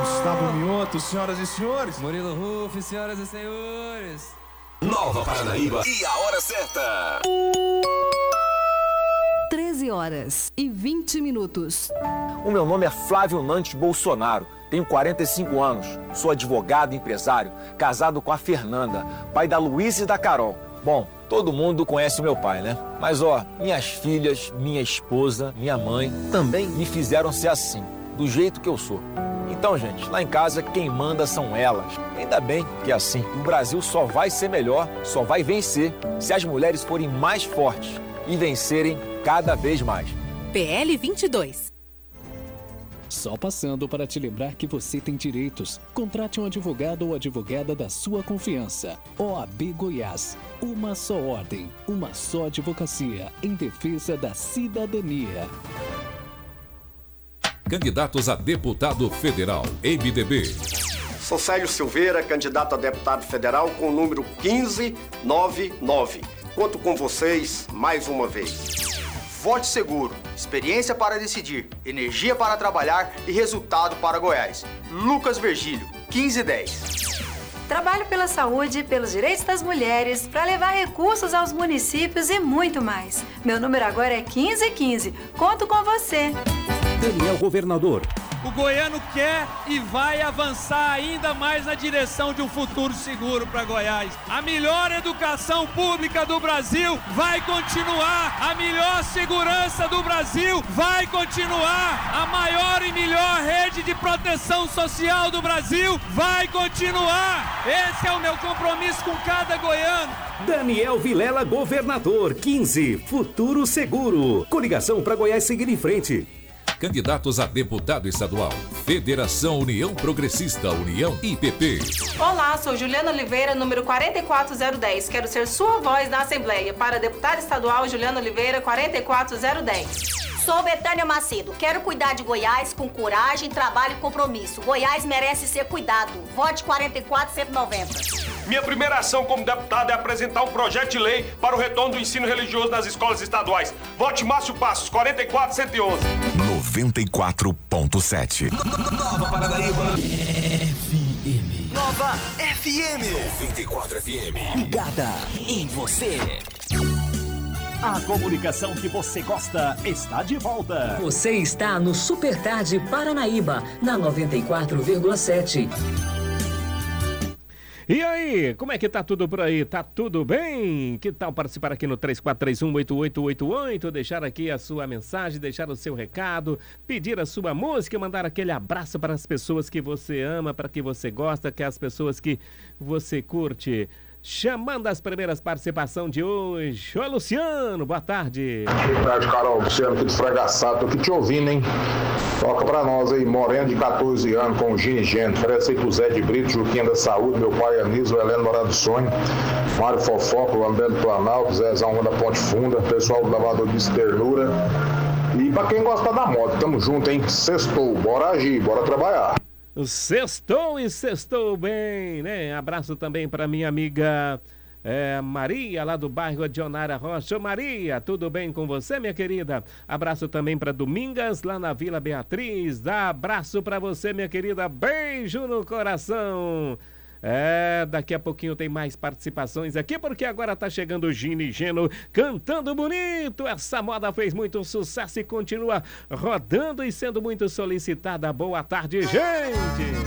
Gustavo Mioto, senhoras e senhores. Murilo Ruff, senhoras e senhores. Nova Paranaíba e a hora certa. 13h20. O meu nome é Flávio Nantes Bolsonaro, tenho 45 anos, sou advogado e empresário, casado com a Fernanda, pai da Luísa e da Carol. Bom, todo mundo conhece o meu pai, né? Mas minhas filhas, minha esposa, minha mãe também me fizeram ser assim, do jeito que eu sou. Então, gente, lá em casa quem manda são elas. Ainda bem que é assim. O Brasil só vai ser melhor, só vai vencer se as mulheres forem mais fortes e vencerem cada vez mais. PL 22. Só passando para te lembrar que você tem direitos. Contrate um advogado ou advogada da sua confiança. OAB Goiás. Uma só ordem, uma só advocacia em defesa da cidadania. Candidatos a deputado federal, MDB. Sou Célio Silveira, candidato a deputado federal com o número 1599. Conto com vocês mais uma vez. Vote Seguro, experiência para decidir, energia para trabalhar e resultado para Goiás. Lucas Virgílio, 1510. Trabalho pela saúde, pelos direitos das mulheres, para levar recursos aos municípios e muito mais. Meu número agora é 1515. Conto com você. Daniel Governador. O goiano quer e vai avançar ainda mais na direção de um futuro seguro para Goiás. A melhor educação pública do Brasil vai continuar. A melhor segurança do Brasil vai continuar. A maior e melhor rede de proteção social do Brasil vai continuar. Esse é o meu compromisso com cada goiano. Daniel Vilela, Governador, 15. Futuro Seguro. Coligação para Goiás seguir em frente. Candidatos a deputado estadual, Federação União Progressista, União IPP. Olá, sou Juliana Oliveira, número 44010. Quero ser sua voz na Assembleia. Para deputada estadual, Juliana Oliveira, 44010. Sou Betânia Macedo. Quero cuidar de Goiás com coragem, trabalho e compromisso. Goiás merece ser cuidado. Vote 44190. Minha primeira ação como deputado é apresentar um projeto de lei para o retorno do ensino religioso nas escolas estaduais. Vote Márcio Passos, 44111. 94.7. Nova Paranaíba. FM. Nova FM. 94 FM. Ligada em você. A comunicação que você gosta está de volta. Você está no Super Tarde Paranaíba, na 94,7. E aí, como é que tá tudo por aí? Tá tudo bem? Que tal participar aqui no 3431-8888, deixar aqui a sua mensagem, deixar o seu recado, pedir a sua música, mandar aquele abraço para as pessoas que você ama, para que você gosta, que é as pessoas que você curte. Chamando as primeiras participações de hoje. Oi, Luciano, boa tarde. Boa tarde, Carol. Luciano aqui do Fregaçado. Tô aqui te ouvindo, hein? Toca pra nós aí, Moreno de 14 anos, com o Gini e Gênero. Oferece aí pro Zé de Brito, Juquinha da Saúde, meu pai Anísio, Heleno Morado do Sonho, Mário Fofoca, o André do Planalto, Zezão da Ponte Funda, pessoal do Lavador de Ternura. E pra quem gosta da moto, tamo junto, hein? Sextou, bora agir, bora trabalhar. Sextou e sextou bem, né? Abraço também para minha amiga Maria, lá do bairro Dionara Rocha. Ô, Maria, tudo bem com você, minha querida? Abraço também para Domingas, lá na Vila Beatriz. Dá abraço para você, minha querida. Beijo no coração. Daqui a pouquinho tem mais participações aqui, porque agora tá chegando o Gini Geno cantando bonito. Essa moda fez muito sucesso e continua rodando e sendo muito solicitada. Boa tarde, gente!